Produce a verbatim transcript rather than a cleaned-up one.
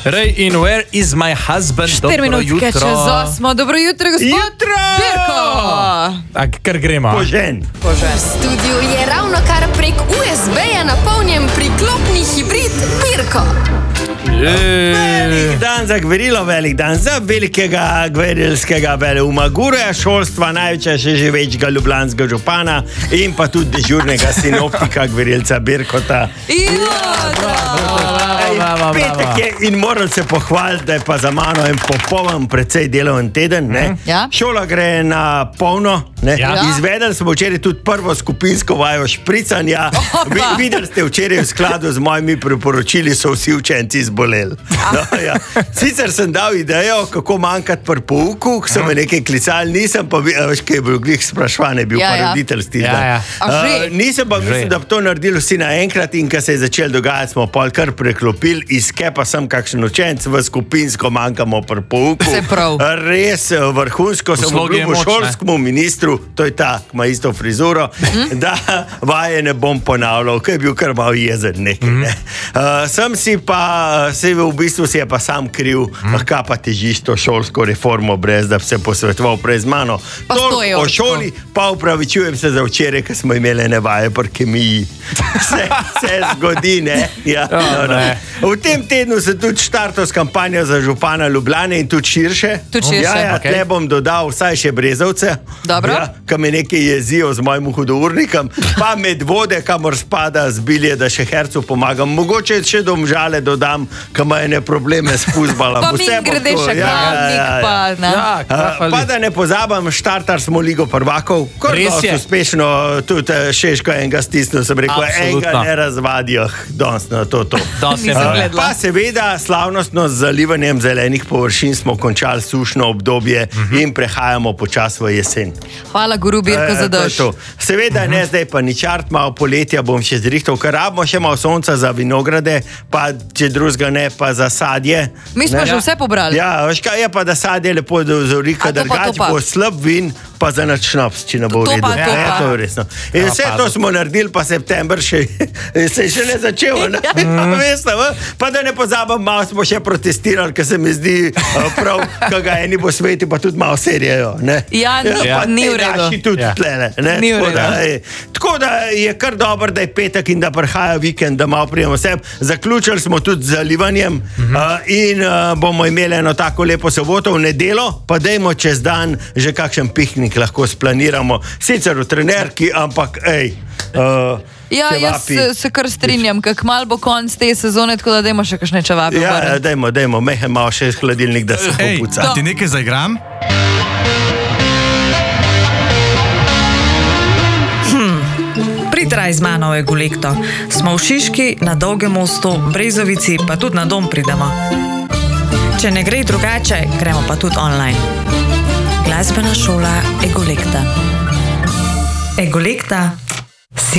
Ray in where is my husband? Štiri minutke čez osmo. Dobro jutro, gospod Jutro! Birko. A kar gremo. Požen. Požen. V studiu je ravno kar prek U S B-ja napolnjen priklopni hibrid Birko. Velik dan za gverilo, velik dan za velikega gverilskega veleuma Gureja, šolstva, največja še živečega ljubljanskega župana in pa tudi dežurnega sinoptika gverilca Birkota. Petek je in moram se pohvaliti, da je pa za mano en popoln, precej deloven teden. Ne? Ja. Šola gre na polno. Ne? Ja. Izvedeli smo včeraj tudi prvo skupinsko vajo špricanja. Vi, videli ste včeraj v skladu z mojimi priporočili, so vsi učenci zboleli. No, ja. Sicer sem dal idejo, kako manjkati pri pouku, ko so me nekaj klicali, nisem pa, veš, kaj je bil glih sprašvan, je bil Ja, pa ja. roditeljski Ja, dan. ja. A že? Uh, nisem pa mislil, da bi to naredili vsi naenkrat in ko se je začel dogajati, smo pol kar preklopili, iz kepa sem kakšen učenc, v skupinsko manjkamo pri pouku. Vse prav. Res eh, vrhunsko sem Uslogi je obljubil moč, ne? šolskemu ministru, to je ta, ki ima isto frizuro, da vaje ne bom ponavljal, ker je bil kar malo jezen nekaj. Ne? Uh, sem si pa, se v bistvu si je pa sam kriv, kaj pa težiš to šolsko reformo, brez da bi se posvetoval prej z mano. Pa sto Toliko o evrov. šoli, pa upravičujem se za včeraj, ker smo imeli ene vaje pri kemiji. Se, se zgodi, ne? Ja, no, no. V tem tednu se tudi štartal s kampanjo za župana Ljubljane in tudi širše. Tudi širše, Ja, ja, okej. tle bom dodal vsaj še Brezovce. Dobro. Ja, ki me nekaj jezijo z mojim hudournikom, pa Medvode, kamor spada z Bilje, da še Hercu pomagam. Mogoče še Domžale dodam, ki ima ene probleme s fuzbalom. Pa Vse bo Mingredeš, tako, ja, Klavnik, ja, ja. pa ne. Ja, kaj Uh, fali? pa da ne pozabam, štartar smo Ligo prvakov, kar Res dosti je. uspešno, tudi eh, Šeško enega stisnil, sem rekel, Absolutno. enega ne razvadijo, danes na to to. Dosti je Nisem bilo. gledala. Pa seveda slavnostno z zalivanjem zelenih površin smo končali sušno obdobje in prehajamo počasi v jesen. Hvala, guru Birko, Eh, za to je dež. to. Seveda ne, zdaj pa ni čart, malo poletja bom še zrihtal, ker rabimo še malo sonca za vinograde, pa če drugega ne, pa za sadje. Mi smo Ne? že vse pobrali. Ja, veš kaj je pa, da sadje lepo dozori, A, to pa, drugače to pa. bo slab vin, pa za nič šnaps, če ne bo To v redu. pa, to Ja, pa. to je resno. In Ja, vse pa, to da- smo naredili, pa september še, se je še ne začel. Ne? Ja. Veste, va? Pa da ne pozabim, malo smo še protestirali, ker se mi zdi uh, prav, ko ga eni po svetu pa tudi malo serijajo. Ne? Ja, ni- pa ni v te redu. naši tudi Ja. tlele, ne? Ni v Tako redu. da, ej, tako da je kar dobro, da je petek in da prihaja vikend, da malo prijemo vse. Zaključili smo tudi z zalivanjem uh, in uh, bomo imeli eno tako lepo soboto, v nedelo, pa dajmo čez dan že kakšen piknik lahko splaniramo. Sicer v trenerki, ampak ej. Uh, Ja, jaz se, se kar strinjam, kak mal bo konc te sezone, tako da dajmo še kakšne čevabe. Ja, obrniti. dajmo, dajmo, mehen malo še hladilnik, da se Ej, popuca. ti nekaj zaigram? Pritraj z mano v Egolekto. Smo v Šiški, na Dolgem mostu, Brezovici, pa tudi na dom pridemo. Če ne gre drugače, gremo pa tudi online. Glasbena šola Egolekta. Egolekta.